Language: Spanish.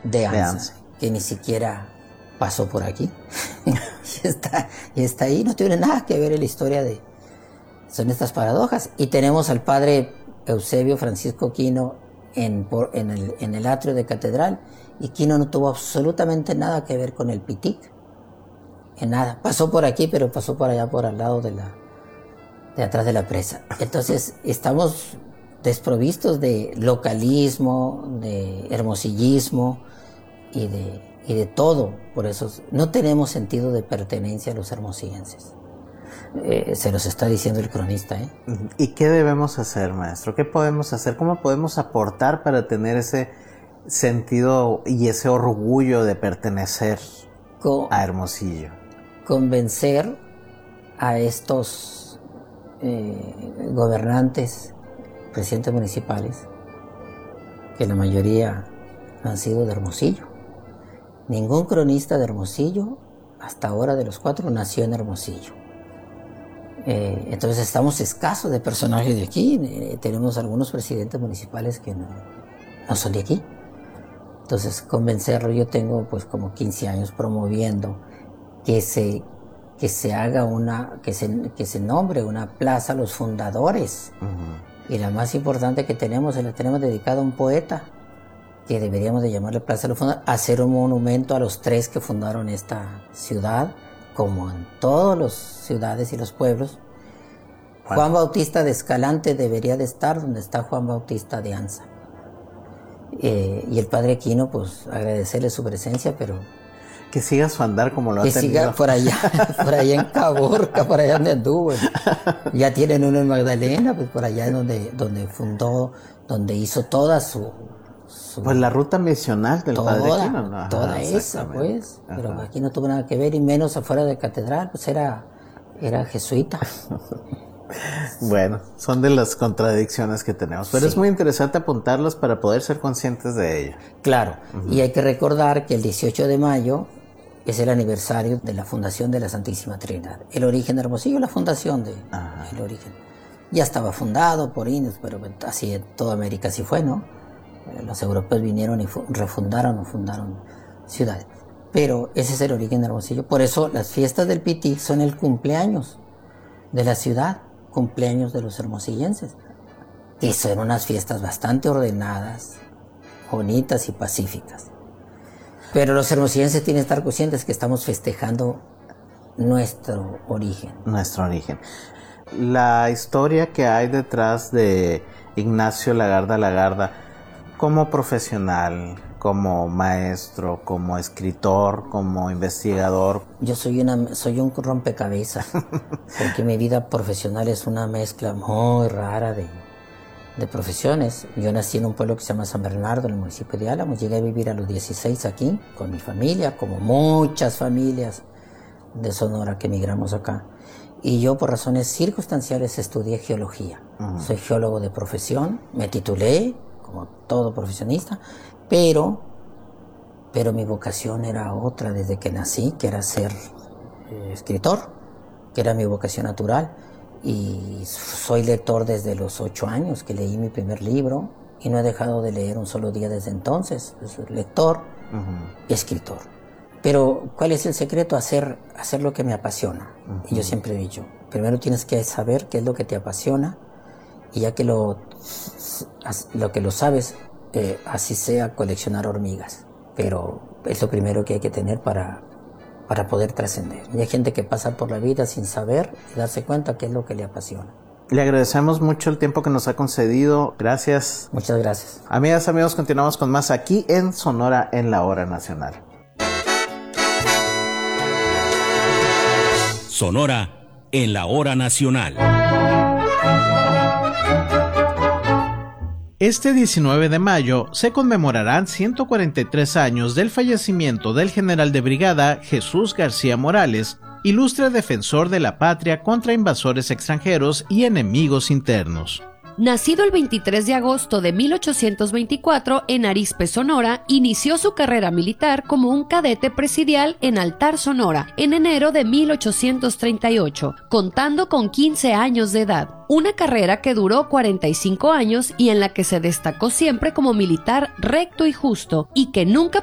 de ANSA, que ni siquiera pasó por aquí. y está ahí, no tiene nada que ver en la historia de... Son estas paradojas. Y tenemos al padre Eusebio Francisco Quino en el atrio de catedral, y Quino no tuvo absolutamente nada que ver con el Pitic. En nada. Pasó por aquí, pero pasó por allá, por al lado de atrás de la presa. Entonces, estamos desprovistos de localismo, de hermosillismo y de todo. Por eso no tenemos sentido de pertenencia a los hermosillenses. Se los está diciendo el cronista, ¿eh? ¿Y qué debemos hacer, maestro? ¿Qué podemos hacer? ¿Cómo podemos aportar para tener ese sentido y ese orgullo de pertenecer a Hermosillo? Convencer a estos gobernantes, presidentes municipales, que la mayoría han sido de Hermosillo. Ningún cronista de Hermosillo, hasta ahora de los 4, nació en Hermosillo. Entonces estamos escasos de personajes de aquí. Tenemos algunos presidentes municipales que no son de aquí. Entonces convencerlo, yo tengo pues como 15 años promoviendo que se haga que se nombre una plaza a los fundadores. Y la más importante que tenemos, se la tenemos dedicada a un poeta, que deberíamos de llamarle Plaza de los Fundadores, hacer un monumento a los 3 que fundaron esta ciudad, como en todas las ciudades y los pueblos. Bueno. Juan Bautista de Escalante debería de estar donde está Juan Bautista de Anza. Y el padre Quino, pues agradecerle su presencia, pero... Que siga su andar como lo ha tenido. Que siga por allá en Caborca, por allá donde anduvo. Ya tienen uno en Magdalena, pues por allá donde fundó, donde hizo toda su... Pues la ruta misional del padre Quino, ¿no? Toda esa, pues. Ajá. Pero aquí no tuvo nada que ver, y menos afuera de catedral, pues era jesuita. Bueno, son de las contradicciones que tenemos, pero sí, es muy interesante apuntarlas para poder ser conscientes de ello. Claro, y hay que recordar que el 18 de mayo es el aniversario de la fundación de la Santísima Trinidad. El origen de Hermosillo, la fundación el origen. Ya estaba fundado por indios, pero así en toda América así fue, ¿no? Los europeos vinieron y refundaron o fundaron ciudades. Pero ese es el origen de Hermosillo. Por eso las fiestas del Pitic son el cumpleaños de la ciudad, cumpleaños de los hermosillenses. Y son unas fiestas bastante ordenadas, bonitas y pacíficas. Pero los hermosillenses tienen que estar conscientes que estamos festejando nuestro origen. Nuestro origen. La historia que hay detrás de Ignacio Lagarda, como profesional, como maestro, como escritor, como investigador. Yo soy un rompecabezas, porque mi vida profesional es una mezcla muy rara de profesiones. Yo nací en un pueblo que se llama San Bernardo, en el municipio de Álamos. Llegué a vivir a los 16 aquí, con mi familia, como muchas familias de Sonora que emigramos acá. Y yo, por razones circunstanciales, estudié geología. Soy geólogo de profesión, me titulé como todo profesionista, pero mi vocación era otra desde que nací, que era ser escritor, que era mi vocación natural. Y soy lector desde los 8 años, que leí mi primer libro, y no he dejado de leer un solo día desde entonces. Soy lector, escritor. Pero ¿cuál es el secreto? Hacer lo que me apasiona. Y yo siempre he dicho, primero tienes que saber qué es lo que te apasiona, y ya que lo que lo sabes, así sea coleccionar hormigas. Pero es lo primero que hay que tener para poder trascender. Y hay gente que pasa por la vida sin saber y darse cuenta qué es lo que le apasiona. Le agradecemos mucho el tiempo que nos ha concedido. Gracias. Muchas gracias. Amigas, amigos, continuamos con más aquí en Sonora en la Hora Nacional. Sonora en la Hora Nacional. Este 19 de mayo se conmemorarán 143 años del fallecimiento del general de brigada Jesús García Morales, ilustre defensor de la patria contra invasores extranjeros y enemigos internos. Nacido el 23 de agosto de 1824 en Arizpe, Sonora, inició su carrera militar como un cadete presidial en Altar, Sonora, en enero de 1838, contando con 15 años de edad. Una carrera que duró 45 años y en la que se destacó siempre como militar recto y justo, y que nunca